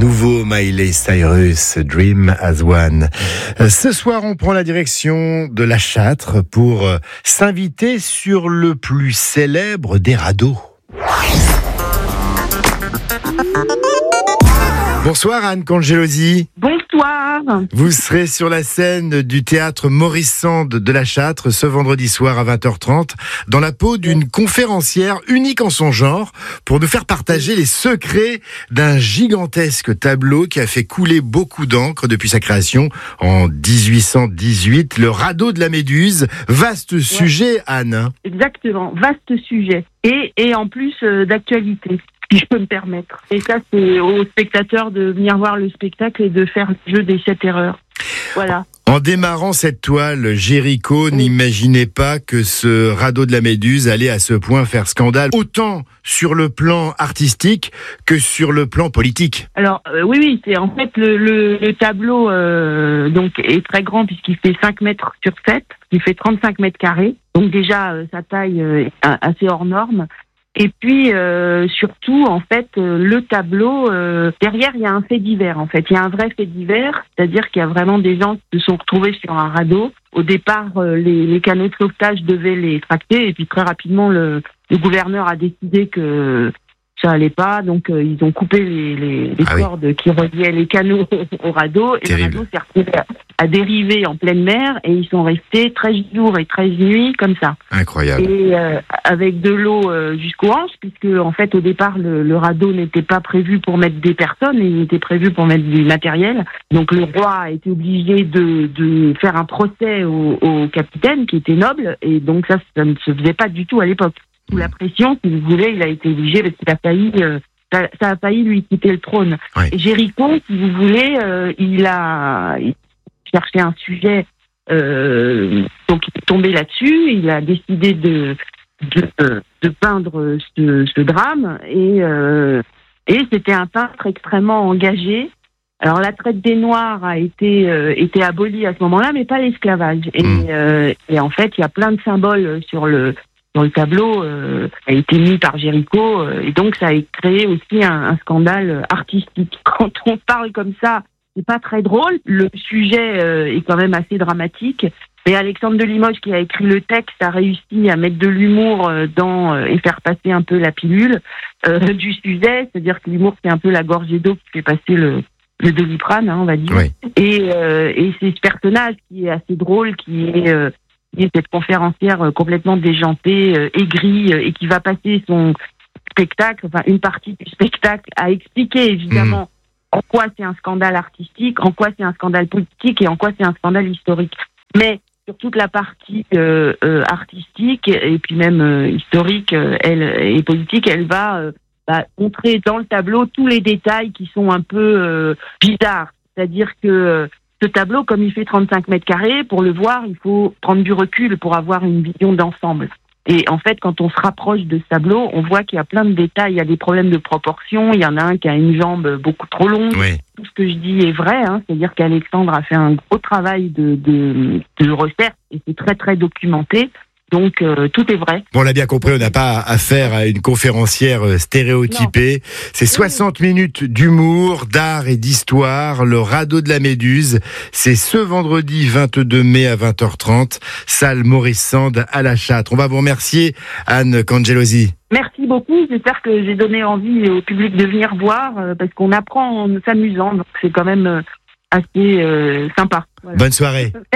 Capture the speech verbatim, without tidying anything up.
Nouveau Miley Cyrus, Dream as One. Ce soir, on prend la direction de La Châtre pour s'inviter sur le plus célèbre des radeaux. Bonsoir Anne Congelosi. Bonsoir. Vous serez sur la scène du théâtre Maurice Sand de La Châtre ce vendredi soir à vingt heures trente dans la peau d'une conférencière unique en son genre pour nous faire partager les secrets d'un gigantesque tableau qui a fait couler beaucoup d'encre depuis sa création en dix-huit cent dix-huit, le radeau de la Méduse. Vaste sujet, Anne. Exactement, vaste sujet. Et, et en plus euh, d'actualité, si je peux me permettre. Et ça, c'est aux spectateurs de venir voir le spectacle et de faire le jeu des sept erreurs. Voilà. En démarrant cette toile, Géricault oui. n'imaginait pas que ce radeau de la Méduse allait à ce point faire scandale, autant sur le plan artistique que sur le plan politique. Alors euh, oui, oui, c'est en fait le, le, le tableau euh, donc est très grand puisqu'il fait cinq mètres sur sept, il fait trente-cinq mètres carrés, donc déjà euh, sa taille euh, est assez hors norme. Et puis euh, surtout, en fait, euh, le tableau, euh, derrière, il y a un fait divers, en fait. Il y a un vrai fait divers, c'est-à-dire qu'il y a vraiment des gens qui se sont retrouvés sur un radeau. Au départ, euh, les, les canots de sauvetage devaient les tracter, et puis très rapidement, le, le gouverneur a décidé que ça allait pas, donc euh, ils ont coupé les, les, les ah cordes oui. qui reliaient les canots au, au radeau, et Terrible. Le radeau s'est retrouvé à, à dériver en pleine mer, et ils sont restés treize jours et treize nuits comme ça. Incroyable. Et euh, avec de l'eau euh, jusqu'aux hanches, puisque en fait au départ le, le radeau n'était pas prévu pour mettre des personnes, il était prévu pour mettre du matériel. Donc le roi a été obligé de, de faire un procès au, au capitaine qui était noble, et donc ça, ça ne se faisait pas du tout à l'époque. Sous la pression, si vous voulez, il a été obligé parce qu'il a failli, euh, ça, ça a failli lui quitter le trône. Ouais. Et Géricault, si vous voulez, euh, il a il cherché un sujet, euh, donc il est tombé là-dessus. Il a décidé de de, de peindre ce, ce drame et euh, et c'était un peintre extrêmement engagé. Alors la traite des Noirs a été euh, été abolie à ce moment-là, mais pas l'esclavage. Et, mmh. euh, et en fait, il y a plein de symboles sur le Dans le tableau euh, a été mis par Géricault euh, et donc ça a créé aussi un, un scandale artistique. Quand on parle comme ça, c'est pas très drôle. Le sujet euh, est quand même assez dramatique. Mais Alexandre de Limoges, qui a écrit le texte, a réussi à mettre de l'humour euh, dans euh, et faire passer un peu la pilule euh, du sujet. C'est-à-dire que l'humour, c'est un peu la gorgée d'eau qui fait passer le le Doliprane, hein, on va dire. Oui. Et, euh, et c'est ce personnage qui est assez drôle, qui est euh, cette conférencière complètement déjantée, euh, aigrie, euh, et qui va passer son spectacle, enfin une partie du spectacle, à expliquer évidemment mmh. en quoi c'est un scandale artistique, en quoi c'est un scandale politique et en quoi c'est un scandale historique. Mais sur toute la partie euh, euh, artistique et puis même euh, historique euh, elle, et politique, elle va euh, bah, montrer dans le tableau tous les détails qui sont un peu euh, bizarres. C'est-à-dire que euh, ce tableau, comme il fait trente-cinq mètres carrés, pour le voir, il faut prendre du recul pour avoir une vision d'ensemble. Et en fait, quand on se rapproche de ce tableau, on voit qu'il y a plein de détails. Il y a des problèmes de proportion. Il y en a un qui a une jambe beaucoup trop longue. Oui. Tout ce que je dis est vrai, hein. C'est-à-dire qu'Alexandre a fait un gros travail de, de, de recherche et c'est très, très documenté. Donc, euh, tout est vrai. Bon, on l'a bien compris, on n'a pas affaire à une conférencière stéréotypée. Non. C'est soixante oui. minutes d'humour, d'art et d'histoire. Le radeau de la Méduse, c'est ce vendredi vingt-deux mai à vingt heures trente, salle Maurice Sand à La Châtre. On va vous remercier, Anne Congelosi. Merci beaucoup. J'espère que j'ai donné envie au public de venir voir, euh, parce qu'on apprend en s'amusant. Donc, c'est quand même euh, assez euh, sympa. Voilà. Bonne soirée.